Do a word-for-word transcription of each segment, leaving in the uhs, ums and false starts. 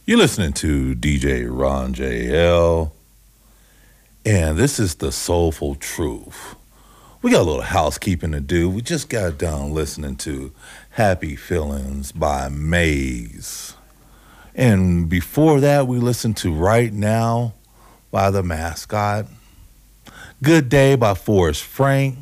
You're listening to D J Ron J L, and this is the Soulful Truth. We got a little housekeeping to do. We just got done listening to Happy Feelings by Maze. And before that, we listened to Right Now by The Mascot, Good Day by Forrest Frank,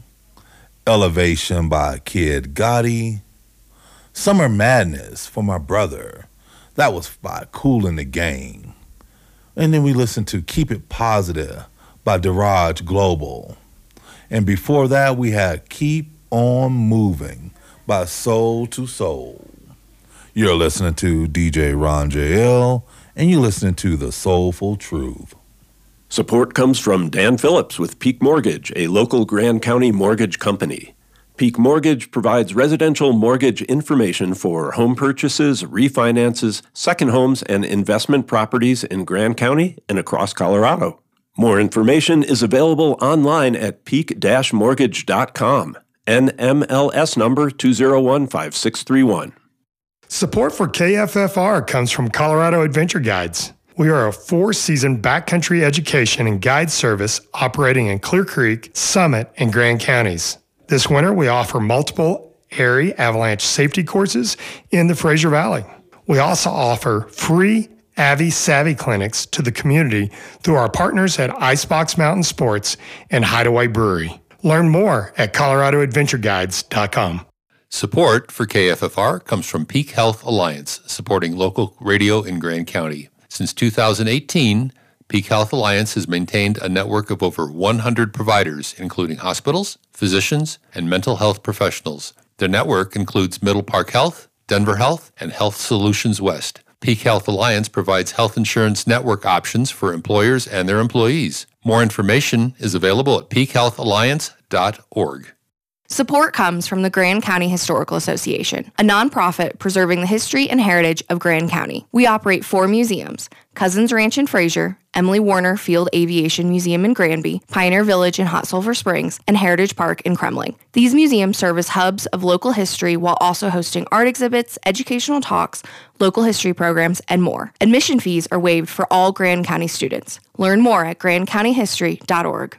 Elevation by Kid Gotti, Summer Madness for My Brother. That was by Kool and the Gang. And then we listened to Keep It Positive by Daraj Global. And before that, we had Keep On Moving by Soul to Soul. You're listening to D J Ron J L, and you're listening to The Soulful Truth. Support comes from Dan Phillips with Peak Mortgage, a local Grand County mortgage company. Peak Mortgage provides residential mortgage information for home purchases, refinances, second homes, and investment properties in Grand County and across Colorado. More information is available online at peak dash mortgage dot com. N M L S number two zero one five six three one. Support for K F F R comes from Colorado Adventure Guides. We are a four-season backcountry education and guide service operating in Clear Creek, Summit, and Grand counties. This winter, we offer multiple Aerie avalanche safety courses in the Fraser Valley. We also offer free Avi Savvy clinics to the community through our partners at Icebox Mountain Sports and Hideaway Brewery. Learn more at colorado adventure guides dot com. Support for K F F R comes from Peak Health Alliance, supporting local radio in Grand County. Since two thousand eighteen, Peak Health Alliance has maintained a network of over one hundred providers, including hospitals, physicians, and mental health professionals. Their network includes Middle Park Health, Denver Health, and Health Solutions West. Peak Health Alliance provides health insurance network options for employers and their employees. More information is available at peak health alliance dot org. Support comes from the Grand County Historical Association, a nonprofit preserving the history and heritage of Grand County. We operate four museums: Cousins Ranch in Fraser, Emily Warner Field Aviation Museum in Granby, Pioneer Village in Hot Sulphur Springs, and Heritage Park in Kremling. These museums serve as hubs of local history while also hosting art exhibits, educational talks, local history programs, and more. Admission fees are waived for all Grand County students. Learn more at grand county history dot org.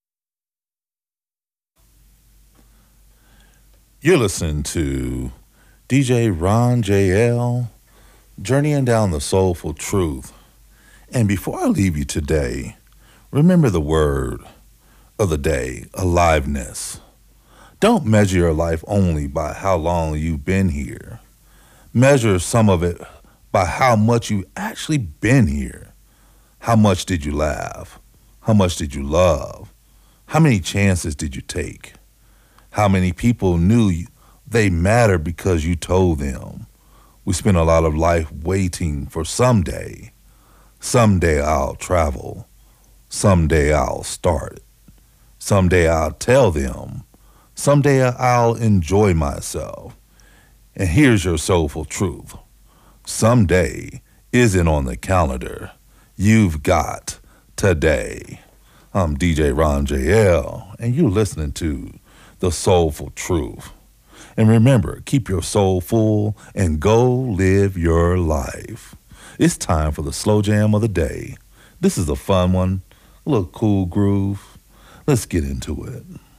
You're listening to D J Ron J L, journeying down the soulful truth. And before I leave you today, remember the word of the day, aliveness. Don't measure your life only by how long you've been here. Measure some of it by how much you actually been here. How much did you laugh? How much did you love? How many chances did you take? How many people knew they mattered because you told them? We spend a lot of life waiting for someday. Someday I'll travel. Someday I'll start. Someday I'll tell them. Someday I'll enjoy myself. And here's your soulful truth. Someday isn't on the calendar. You've got today. I'm D J Ron J L, and you're listening to The Soulful Truth. And remember, keep your soul full and go live your life. It's time for the slow jam of the day. This is a fun one, a little cool groove. Let's get into it.